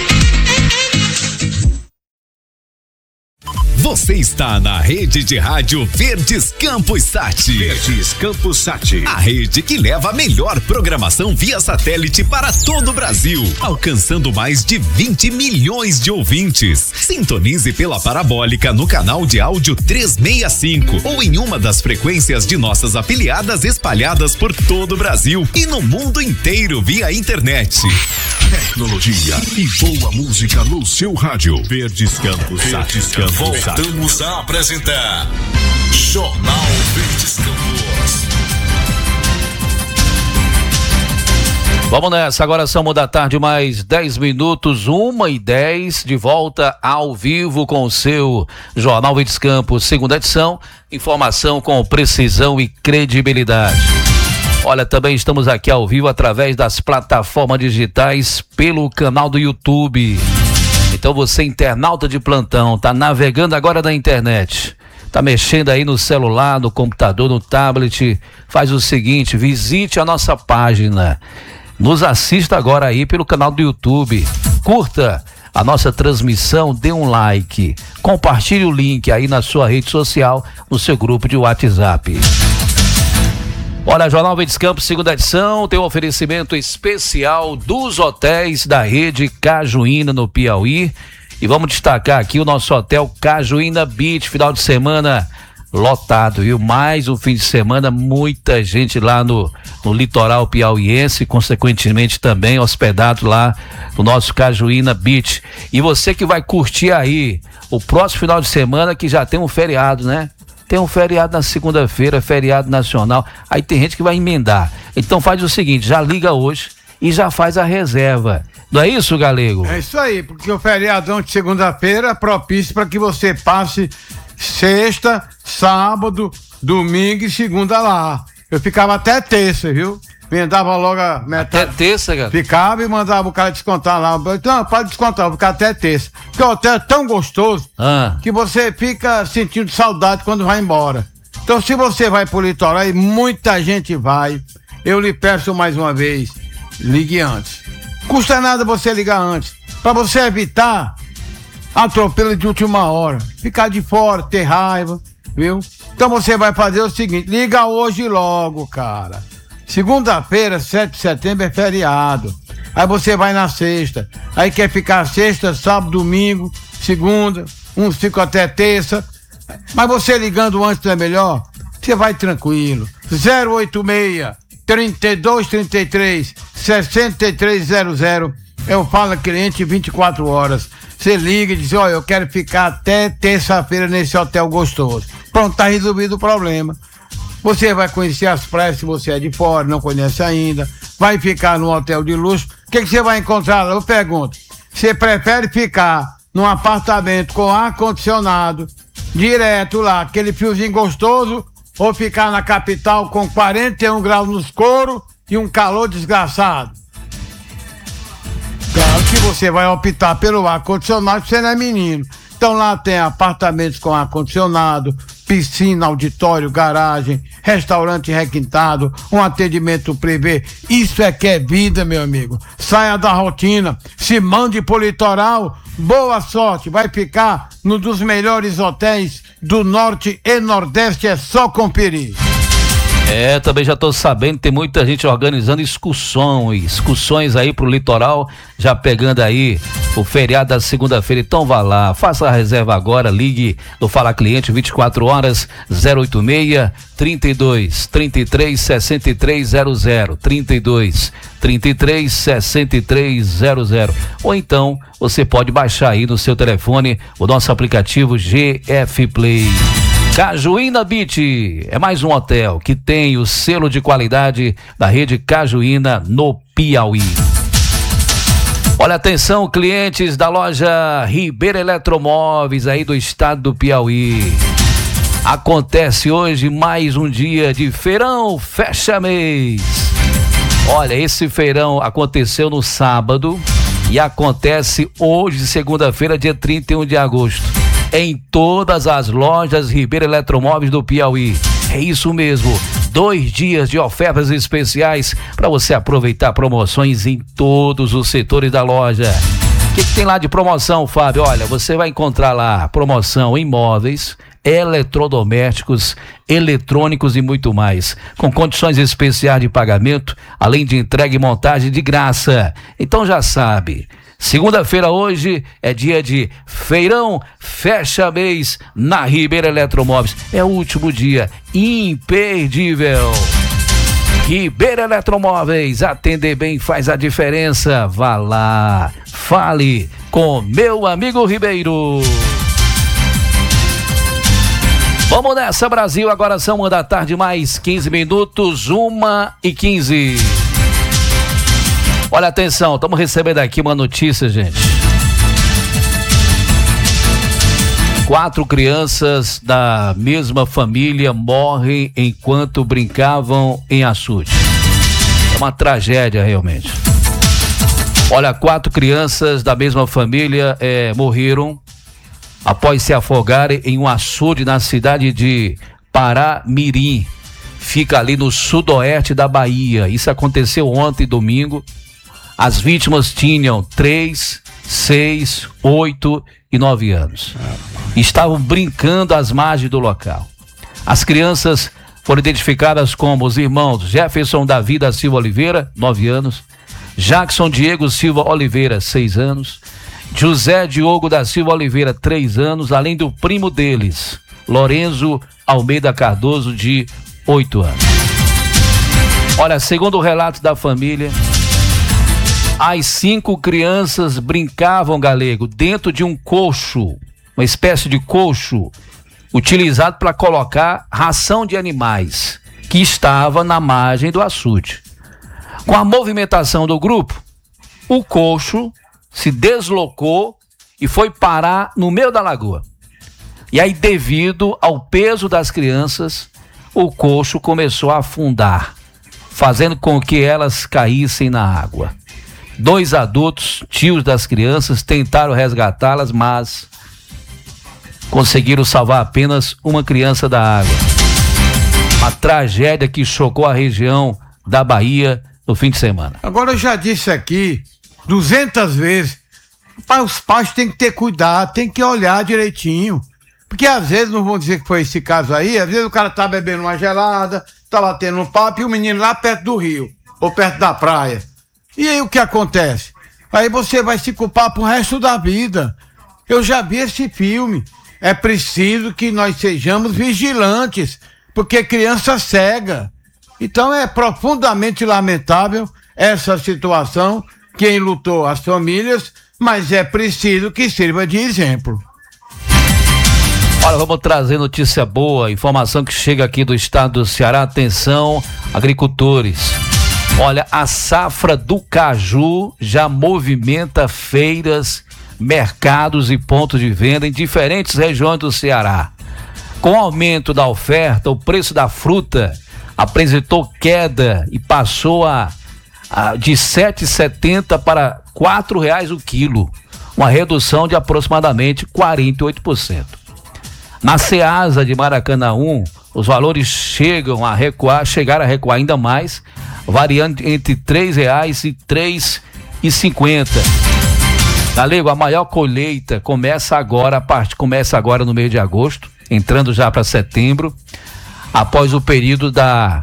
Você está na rede de rádio Verdes Campos Sat. Verdes Campos Sat. A rede que leva a melhor programação via satélite para todo o Brasil, alcançando mais de vinte milhões de ouvintes. Sintonize pela parabólica no canal de áudio trezentos e sessenta e cinco ou em uma das frequências de nossas afiliadas espalhadas por todo o Brasil e no mundo inteiro via internet. Tecnologia e boa música no seu rádio. Verdes Campos Sat. Verdes Campos Sat. Voltamos a apresentar Jornal Verdes Campos. Vamos nessa, agora são da tarde, mais dez minutos, uma e dez, de volta ao vivo com o seu Jornal Verdes Campos, segunda edição, informação com precisão e credibilidade. Olha, também estamos aqui ao vivo através das plataformas digitais pelo canal do YouTube. Então você, internauta de plantão, tá navegando agora na internet, tá mexendo aí no celular, no computador, no tablet, faz o seguinte, visite a nossa página, nos assista agora aí pelo canal do YouTube, curta a nossa transmissão, dê um like, compartilhe o link aí na sua rede social, no seu grupo de WhatsApp. Olha, Jornal Verdes Campos, segunda edição, tem um oferecimento especial dos hotéis da rede Cajuína no Piauí. E vamos destacar aqui o nosso hotel Cajuína Beach, final de semana lotado, viu? Mais um fim de semana, muita gente lá no, no litoral piauiense, consequentemente também hospedado lá no nosso Cajuína Beach. E você que vai curtir aí o próximo final de semana, que já tem um feriado, né? Tem um feriado na segunda-feira, feriado nacional, aí tem gente que vai emendar. Então faz o seguinte, já liga hoje e já faz a reserva. Não é isso, Galego? É isso aí, porque o feriadão de segunda-feira é propício para que você passe sexta, sábado, domingo e segunda lá. Eu ficava até terça, viu? Emendava logo a metade. Até terça, cara? Ficava e mandava o cara descontar lá. Não, pode descontar, vou ficar até terça. Porque o hotel é tão gostoso ah. que você fica sentindo saudade quando vai embora. Então, se você vai pro litoral, e muita gente vai, eu lhe peço mais uma vez, ligue antes. Custa nada você ligar antes, para você evitar atropelo de última hora, ficar de fora, ter raiva, viu? Então você vai fazer o seguinte, liga hoje logo, cara. Segunda-feira, sete de setembro, é feriado. Aí você vai na sexta. Aí quer ficar sexta, sábado, domingo, segunda, uns ficam até terça. Mas você ligando antes não é melhor? Você vai tranquilo. zero oito seis, trinta e dois, trinta e três, sessenta e três zero zero. Eu falo cliente vinte e quatro horas. Você liga e diz, olha, eu quero ficar até terça-feira nesse hotel gostoso. Pronto, tá resolvido o problema. Você vai conhecer as praias se você é de fora, não conhece ainda. Vai ficar num hotel de luxo. O que, que você vai encontrar lá? Eu pergunto. Você prefere ficar num apartamento com ar-condicionado, direto lá, aquele friozinho gostoso, ou ficar na capital com quarenta e um graus nos coros e um calor desgraçado? Claro que você vai optar pelo ar-condicionado, você não é menino. Então lá tem apartamentos com ar-condicionado, piscina, auditório, garagem, restaurante requintado, um atendimento privê. Isso é que é vida, meu amigo. Saia da rotina, se mande pro litoral, boa sorte, vai ficar num dos melhores hotéis do norte e nordeste, é só conferir. É, também já tô sabendo, tem muita gente organizando excursões, excursões aí pro litoral, já pegando aí o feriado da segunda-feira. Então vá lá, faça a reserva agora, ligue no Fala Cliente vinte e quatro horas, zero oito seis, trinta e dois, trinta e três, sessenta e três zero zero, trinta e dois, trinta e três, sessenta e três zero zero. Ou então, você pode baixar aí no seu telefone o nosso aplicativo G F Play. Cajuína Beach é mais um hotel que tem o selo de qualidade da rede Cajuína no Piauí. Olha, atenção, clientes da loja Ribeira Eletromóveis aí do estado do Piauí. Acontece hoje mais um dia de feirão fecha mês. Olha, esse feirão aconteceu no sábado e acontece hoje, segunda-feira, dia trinta e um de agosto. Em todas as lojas Ribeira Eletromóveis do Piauí. É isso mesmo, dois dias de ofertas especiais para você aproveitar promoções em todos os setores da loja. O que, que tem lá de promoção, Fábio? Olha, você vai encontrar lá promoção em móveis, eletrodomésticos, eletrônicos e muito mais, com condições especiais de pagamento, além de entrega e montagem de graça. Então já sabe, segunda-feira hoje é dia de feirão fecha mês na Ribeira Eletromóveis. É o último dia imperdível. Ribeira Eletromóveis, atender bem faz a diferença. Vá lá, fale com meu amigo Ribeiro. Vamos nessa, Brasil, agora são uma da tarde mais quinze minutos, uma e quinze. Olha, atenção, estamos recebendo aqui uma notícia, gente. Quatro crianças da mesma família morrem enquanto brincavam em açude. É uma tragédia, realmente. Olha, quatro crianças da mesma família é, morreram após se afogarem em um açude na cidade de Paramirim. Fica ali no sudoeste da Bahia. Isso aconteceu ontem, domingo. As vítimas tinham três, seis, oito e nove anos. Estavam brincando às margens do local. As crianças foram identificadas como os irmãos Jefferson Davi da Silva Oliveira, nove anos, Jackson Diego Silva Oliveira, seis anos, José Diogo da Silva Oliveira, três anos, além do primo deles, Lorenzo Almeida Cardoso, de oito anos. Olha, segundo o relato da família, as cinco crianças brincavam, Galego, dentro de um cocho, uma espécie de cocho, utilizado para colocar ração de animais, que estava na margem do açude. Com a movimentação do grupo, o cocho se deslocou e foi parar no meio da lagoa. E aí, devido ao peso das crianças, o cocho começou a afundar, fazendo com que elas caíssem na água. Dois adultos, tios das crianças, tentaram resgatá-las, mas conseguiram salvar apenas uma criança da água. Uma tragédia que chocou a região da Bahia no fim de semana. Agora, eu já disse aqui duzentas vezes, os pais têm que ter cuidado, tem que olhar direitinho, porque às vezes, não vou dizer que foi esse caso aí, às vezes o cara tá bebendo uma gelada, tá batendo um papo e o menino lá perto do rio, ou perto da praia. E aí o que acontece? Aí você vai se culpar pro resto da vida. Eu já vi esse filme. É preciso que nós sejamos vigilantes, porque criança cega. Então é profundamente lamentável essa situação que enlutou as famílias, mas é preciso que sirva de exemplo. Olha, vamos trazer notícia boa, informação que chega aqui do estado do Ceará. Atenção, agricultores. Olha, a safra do caju já movimenta feiras, mercados e pontos de venda em diferentes regiões do Ceará. Com o aumento da oferta, o preço da fruta apresentou queda e passou a, a de sete reais e setenta centavos para quatro reais o quilo, uma redução de aproximadamente quarenta e oito por cento. Na Ceasa de Maracanãú, os valores chegam a recuar, chegaram a recuar ainda mais, variando entre três reais e três reais e cinquenta centavos. Galego, a maior colheita começa agora, a parte começa agora no mês de agosto, entrando já para setembro, após o período da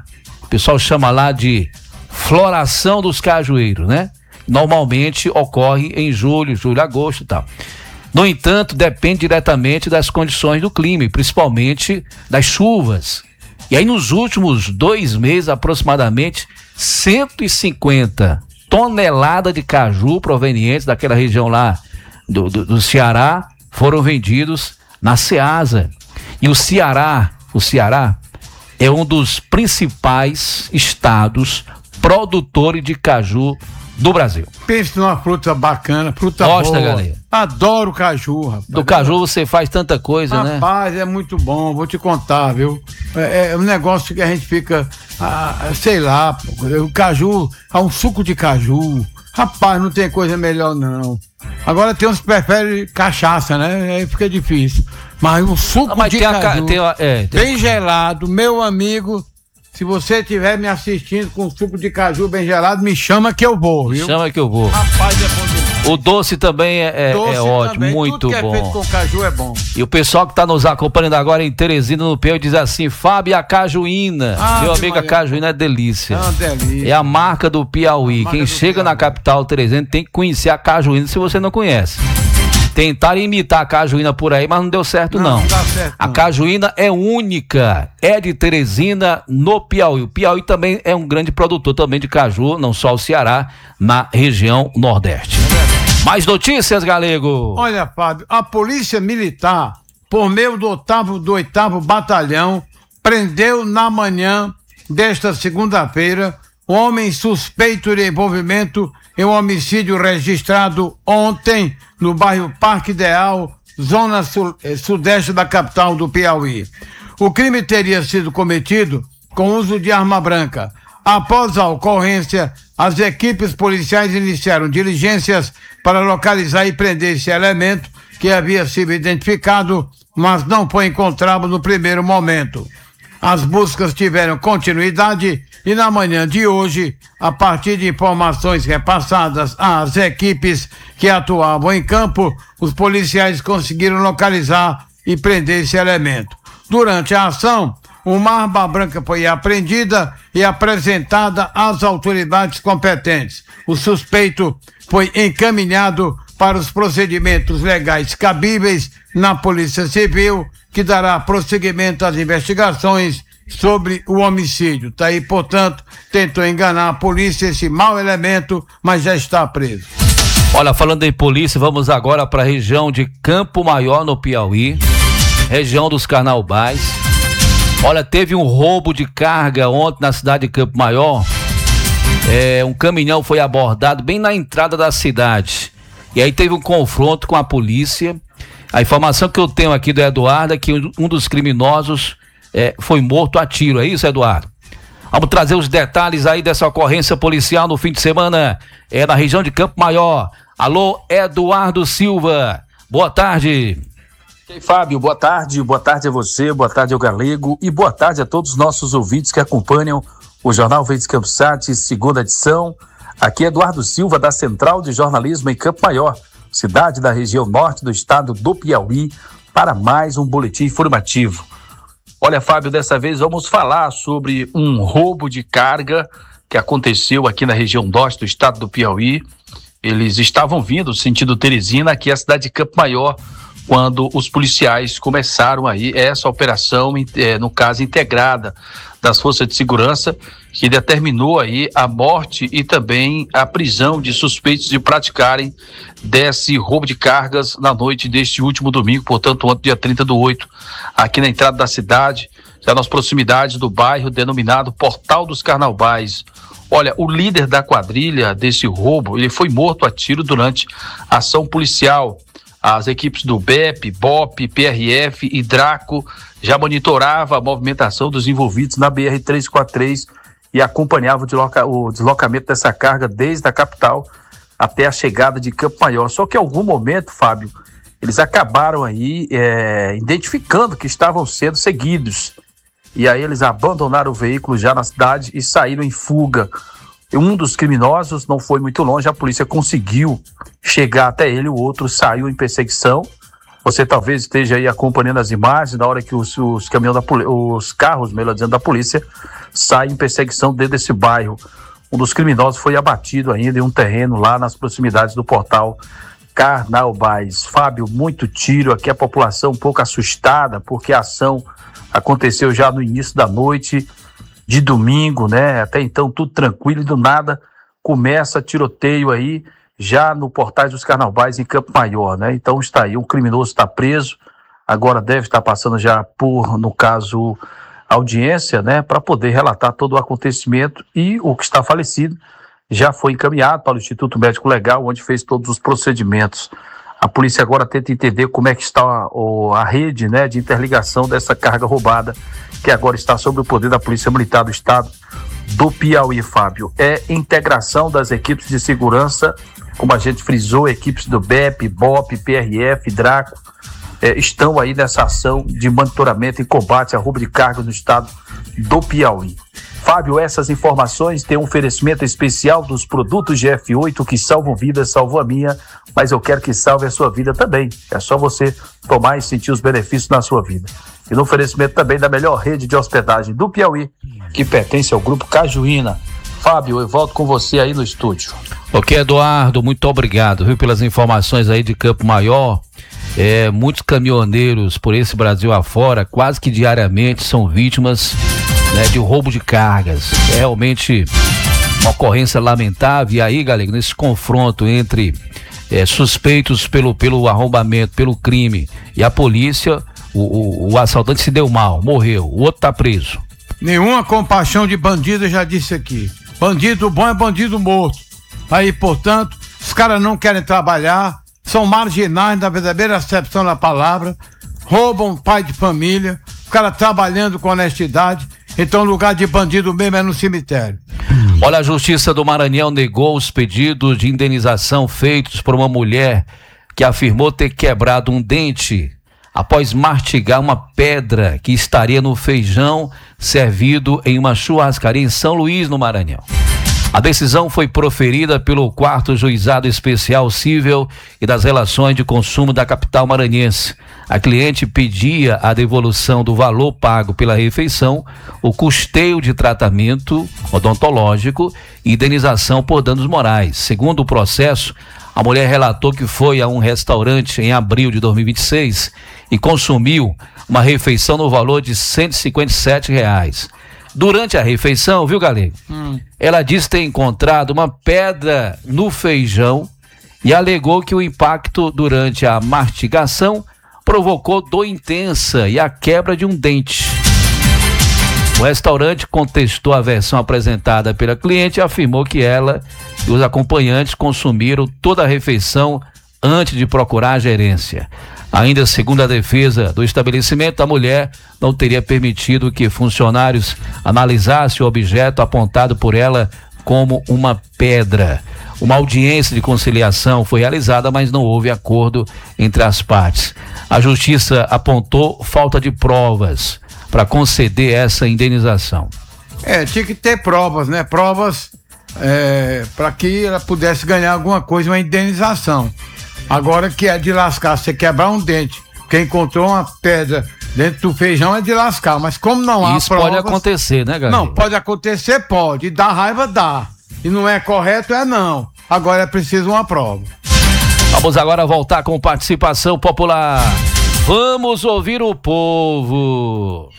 O pessoal chama lá de floração dos cajueiros, né? Normalmente ocorre em julho, julho, agosto e tal. No entanto, depende diretamente das condições do clima, principalmente das chuvas. E aí nos últimos dois meses, aproximadamente, cento e cinquenta toneladas de caju provenientes daquela região lá do, do, do Ceará foram vendidos na Ceasa. E o Ceará, o Ceará é um dos principais estados produtores de caju do Brasil. Pense numa fruta bacana, fruta Gosta, boa. galera? Adoro caju, rapaz. Do caju você faz tanta coisa, rapaz, né? Rapaz, é muito bom, vou te contar, viu? É, é um negócio que a gente fica, ah, sei lá, o caju, há um suco de caju. Rapaz, não tem coisa melhor não. Agora tem uns que preferem cachaça, né? Aí fica difícil. Mas o suco Mas de tem a, caju, tem a, é, tem... bem gelado, meu amigo, se você estiver me assistindo com suco de caju bem gelado, me chama que eu vou, viu? Me chama que eu vou. Rapaz, é bom demais. O doce também é, é, Doce é ótimo, também, muito tudo que é bom. feito com caju é bom. E o pessoal que está nos acompanhando agora em Teresina, no Peu, diz assim: Fábio, a cajuína. Ah, Meu que amigo, a Maria. cajuína é delícia. É uma delícia. É a marca do Piauí. Quem chega na capital Teresina tem que conhecer a cajuína se você não conhece. Tentaram imitar a cajuína por aí, mas não deu certo não. Não, não dá certo, a não. cajuína é única, é de Teresina, no Piauí. O Piauí também é um grande produtor também de caju, não só o Ceará, na região Nordeste. Mais notícias, Galego? Olha, Fábio, a Polícia Militar, por meio do oitavo, do oitavo Batalhão, prendeu na manhã desta segunda-feira um homem suspeito de envolvimento em um homicídio registrado ontem no bairro Parque Ideal, zona sul, eh, sudeste da capital do Piauí. O crime teria sido cometido com uso de arma branca. Após a ocorrência, as equipes policiais iniciaram diligências para localizar e prender esse elemento que havia sido identificado, mas não foi encontrado no primeiro momento. As buscas tiveram continuidade e na manhã de hoje, a partir de informações repassadas às equipes que atuavam em campo, os policiais conseguiram localizar e prender esse elemento. Durante a ação, uma arma branca foi apreendida e apresentada às autoridades competentes. O suspeito foi encaminhado para os procedimentos legais cabíveis na Polícia Civil, que dará prosseguimento às investigações sobre o homicídio. Tá aí, portanto, tentou enganar a polícia, esse mau elemento, mas já está preso. Olha, falando em polícia, vamos agora para a região de Campo Maior, no Piauí, região dos Carnaubais. Olha, teve um roubo de carga ontem na cidade de Campo Maior. É, um caminhão foi abordado bem na entrada da cidade. E aí teve um confronto com a polícia. A informação que eu tenho aqui do Eduardo é que um dos criminosos é, foi morto a tiro. É isso, Eduardo? Vamos trazer os detalhes aí dessa ocorrência policial no fim de semana. É na região de Campo Maior. Alô, Eduardo Silva. Boa tarde. Ei, Fábio, boa tarde. Boa tarde a você, boa tarde ao Galego e boa tarde a todos os nossos ouvintes que acompanham o Jornal Verdes Campos Sat, segunda edição. Aqui é Eduardo Silva, da Central de Jornalismo em Campo Maior, cidade da região norte do estado do Piauí, para mais um boletim informativo. Olha, Fábio, dessa vez vamos falar sobre um roubo de carga que aconteceu aqui na região norte do estado do Piauí. Eles estavam vindo sentido Teresina, aqui é a cidade de Campo Maior, quando os policiais começaram aí essa operação, é, no caso integrada das forças de segurança, que determinou aí a morte e também a prisão de suspeitos de praticarem desse roubo de cargas na noite deste último domingo, portanto ontem, dia trinta do oito, aqui na entrada da cidade, já nas proximidades do bairro denominado Portal dos Carnaubais. Olha, o líder da quadrilha desse roubo, ele foi morto a tiro durante a ação policial. As equipes do B E P, B O P, P R F e Draco já monitoravam a movimentação dos envolvidos na B R trezentos e quarenta e três e acompanhavam o, desloca, o deslocamento dessa carga desde a capital até a chegada de Campo Maior. Só que em algum momento, Fábio, eles acabaram aí é, identificando que estavam sendo seguidos. E aí eles abandonaram o veículo já na cidade e saíram em fuga. Um dos criminosos não foi muito longe, a polícia conseguiu chegar até ele, o outro saiu em perseguição. Você talvez esteja aí acompanhando as imagens na hora que os, os caminhões da os carros, melhor dizendo, da polícia sai em perseguição dentro desse bairro. Um dos criminosos foi abatido ainda em um terreno lá nas proximidades do portal Carnaubais. Fábio, muito tiro aqui, a população um pouco assustada, porque a ação aconteceu já no início da noite de domingo, né? Até então tudo tranquilo e do nada começa tiroteio aí já no Portais dos Carnaubais em Campo Maior, né? Então está aí, um criminoso está preso, agora deve estar passando já por, no caso, audiência, né? Para poder relatar todo o acontecimento, e o que está falecido já foi encaminhado para o Instituto Médico Legal, onde fez todos os procedimentos. A polícia agora tenta entender como é que está a, a rede, né, de interligação dessa carga roubada, que agora está sob o poder da Polícia Militar do Estado do Piauí, Fábio. É integração das equipes de segurança, como a gente frisou, equipes do B E P, B O P, P R F, Draco, é, estão aí nessa ação de monitoramento e combate a roubo de carga no estado do Piauí. Fábio, essas informações têm um oferecimento especial dos produtos G F oito que salvam vidas, salvam a minha, mas eu quero que salve a sua vida também. É só você tomar e sentir os benefícios na sua vida. E no oferecimento também da melhor rede de hospedagem do Piauí, que pertence ao Grupo Cajuína. Fábio, eu volto com você aí no estúdio. Ok, Eduardo, muito obrigado, viu, pelas informações aí de Campo Maior. É, muitos caminhoneiros por esse Brasil afora, quase que diariamente, são vítimas, né, de roubo de cargas. É realmente uma ocorrência lamentável. E aí, galera, nesse confronto entre é, suspeitos pelo, pelo arrombamento, pelo crime, e a polícia, o, o, o assaltante se deu mal, morreu, o outro tá preso. Nenhuma compaixão de bandido, eu já disse aqui. Bandido bom é bandido morto. Aí, portanto, os caras não querem trabalhar, são marginais na verdadeira acepção da palavra, roubam pai de família, o cara trabalhando com honestidade. Então, o lugar de bandido mesmo é no cemitério. Olha, a Justiça do Maranhão negou os pedidos de indenização feitos por uma mulher que afirmou ter quebrado um dente após mastigar uma pedra que estaria no feijão servido em uma churrascaria em São Luís, no Maranhão. A decisão foi proferida pelo quarto Juizado Especial Cível e das Relações de Consumo da capital maranhense. A cliente pedia a devolução do valor pago pela refeição, o custeio de tratamento odontológico e indenização por danos morais. Segundo o processo, a mulher relatou que foi a um restaurante em abril de dois mil e vinte e seis e consumiu uma refeição no valor de cento e cinquenta e sete reais. Durante a refeição, viu, Galego? Hum. Ela disse ter encontrado uma pedra no feijão e alegou que o impacto durante a mastigação provocou dor intensa e a quebra de um dente. O restaurante contestou a versão apresentada pela cliente e afirmou que ela e os acompanhantes consumiram toda a refeição antes de procurar a gerência. Ainda segundo a defesa do estabelecimento, a mulher não teria permitido que funcionários analisassem o objeto apontado por ela como uma pedra. Uma audiência de conciliação foi realizada, mas não houve acordo entre as partes. A justiça apontou falta de provas para conceder essa indenização. É, tinha que ter provas, né? Provas é, para que ela pudesse ganhar alguma coisa, uma indenização. Agora que é de lascar, você quebrar um dente, quem encontrou uma pedra dentro do feijão é de lascar, mas como não há Isso provas... pode acontecer, né, galera? Não, pode acontecer, pode, e dá raiva, dá. E não é correto, é não. Agora é preciso uma prova. Vamos agora voltar com participação popular. Vamos ouvir o povo.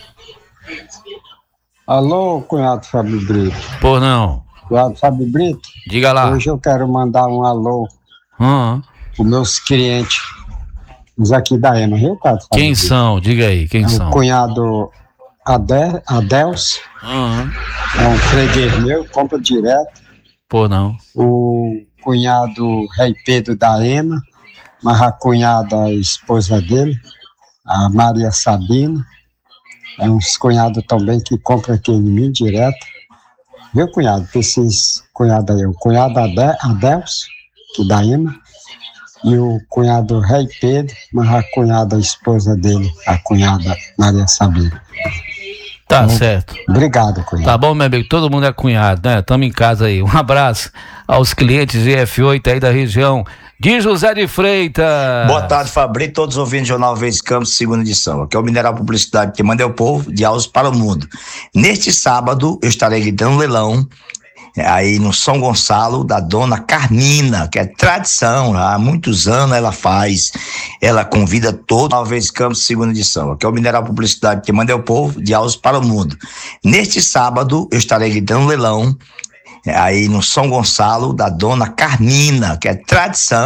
Alô, cunhado Fábio Brito. Por não. Cunhado Fábio Brito. Diga lá. Hoje eu quero mandar um alô Uhum. para os meus clientes, os aqui da EMA, viu, Cunhado Fábio Quem Brito? são? Diga aí, quem é são? O cunhado Ade, Adelso. Uhum. É um freguês meu, compra direto. Por não. O cunhado Rei Pedro da EMA, mas a cunhada, a esposa dele, a Maria Sabina. É uns cunhados também que compram aqui em mim direto. Viu, cunhado? Esses cunhados aí. O cunhado Ade, Adelso, que da EMA, e o cunhado Rei Pedro, mas a cunhada, a esposa dele, a cunhada Maria Sabina. Tá Muito certo. Obrigado, cunhado. Tá bom, meu amigo, todo mundo é cunhado, né? Tamo em casa aí. Um abraço aos clientes G F oito aí da região de José de Freitas. Boa tarde, Fabrício, todos ouvindo o Jornal Verdes Campos, segunda edição. Aqui é o Mineral Publicidade que manda é o povo, de Alves para o mundo. Neste sábado, eu estarei gritando leilão aí no São Gonçalo, da dona Carmina, que é tradição, há muitos anos ela faz, ela convida todos ao Verdes Campos, segunda edição. Aqui é o Mineral Publicidade que manda é o povo, de Alves para o mundo. Neste sábado, eu estarei gritando leilão aí no São Gonçalo, da dona Carmina, que é tradição.